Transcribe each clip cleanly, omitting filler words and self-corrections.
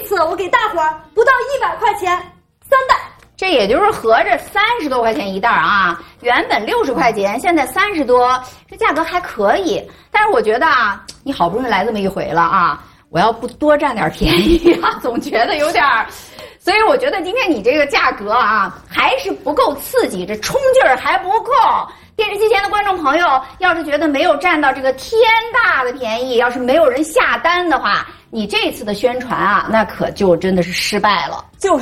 次我给大伙儿不到100块钱3袋。 这也就是合着30多块钱一袋啊，原本60块钱，现在30多，这价格还可以。但是我觉得啊，你好不容易来这么一回了啊，我要不多占点便宜啊，总觉得有点儿。所以我觉得今天你这个价格啊，还是不够刺激，这冲劲儿还不够。电视机前的观众朋友，要是觉得没有占到这个天大的便宜，要是没有人下单的话，你这次的宣传啊，那可就真的是失败了。 就是，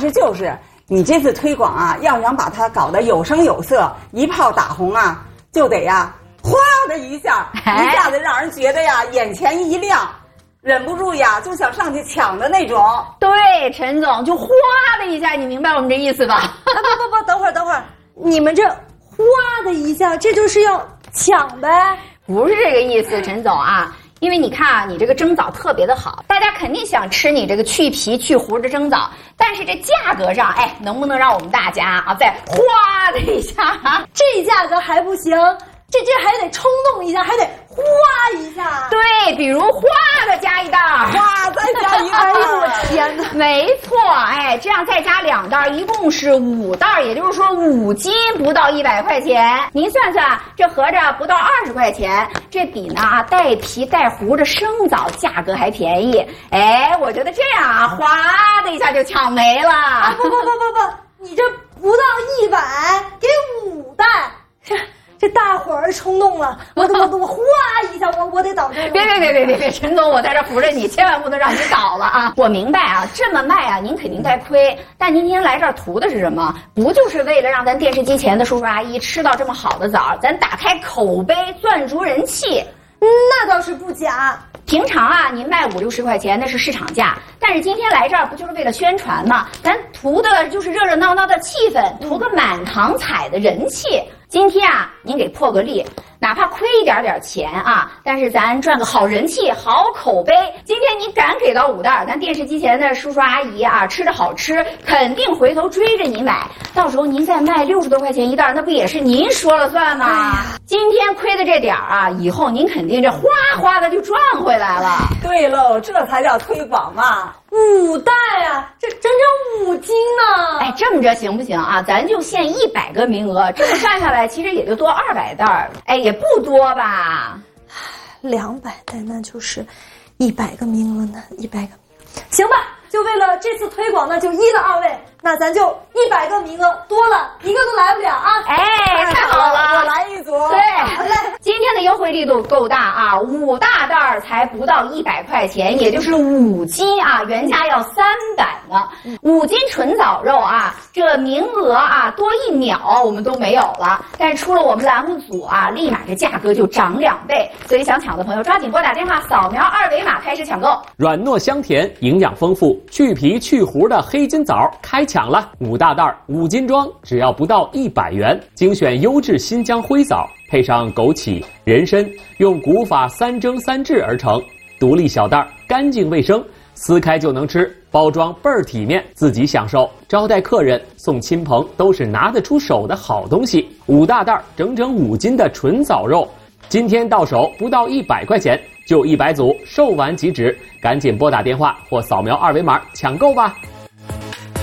你这次推广啊，要想把它搞得有声有色，一炮打红啊，就得呀，哗的一下子让人觉得呀，眼前一亮。忍不住呀，就想上去抢的那种。 对，陈总就哗的一下，你明白我们这意思吧？ 不，等会儿，你们这哗的一下，这就是要抢呗？ 不是这个意思，陈总啊，因为你看啊，你这个蒸枣特别的好，大家肯定想吃你这个去皮去核的蒸枣，但是这价格上，哎，能不能让我们大家啊再哗的一下？ 这价格还不行。这还得冲动一下，还得哗一下。 对，比如哗的加一袋， 哗再加一袋。 哎呦我天哪！ 没错，哎，这样再加2袋，一共是5袋，也就是说5斤不到100块钱。您算算，这合着不到20块钱，这比呢带皮带核的生枣价格还便宜。哎，我觉得这样啊，哗的一下就抢没了。 不，你这不到100，给5袋。这大伙儿冲动了，我哗一下，我得倒这个。 别，陈总，我在这扶着你，千万不能让你倒了啊！我明白啊，这么卖啊，您肯定该亏。但您今天来这儿图的是什么？不就是为了让咱电视机前的叔叔阿姨吃到这么好的枣，咱打开口碑，赚足人气？ 那倒是不假。 平常啊，您卖50、60块钱那是市场价，但是今天来这儿不就是为了宣传吗？咱图的就是热热闹闹的气氛，图个满堂彩的人气。今天啊，您给破个例，哪怕亏一点钱啊，但是咱赚个好人气、好口碑。今天你敢给到5袋，咱电视机前的叔叔阿姨啊，吃着好吃，肯定回头追着你买。到时候您再卖60多块钱一袋，那不也是您说了算吗？今天亏的这点啊，以后您肯定这哗哗的就赚回来了。 对喽，这才叫推广嘛。 5袋啊，这整整5斤呢！ 哎，这么着行不行啊？咱就限100个名额，这么算下来，其实也就多200袋，哎，也不多吧 ？200袋那就是100个名额呢，100个名额，行吧？就为了这次推广呢，就依了2位，那咱就100个名额多了1个都来不了啊！ 哎，太好了， 我来一组。 对，好嘞。今天的优惠力度够大啊，5大袋才不到100块钱，也就是5斤啊，原价要300呢。5斤纯枣肉啊，这名额啊多1秒我们都没有了，但是出了我们栏目组啊，立马这价格就涨2倍，所以想抢的朋友抓紧拨打电话，扫描2维码开始抢购。 软糯香甜，营养丰富，去皮去核的黑金枣开抢了，5大袋5斤装，只要不到100元，精选优质新疆灰枣，配上枸杞、人参，用古法3蒸3制而成，独立小袋，干净卫生，撕开就能吃，包装倍儿体面，自己享受，招待客人、送亲朋都是拿得出手的好东西。5大袋整整5斤的纯枣肉，今天到手不到100块钱，就100组，售完即止，赶紧拨打电话或扫描2维码抢购吧。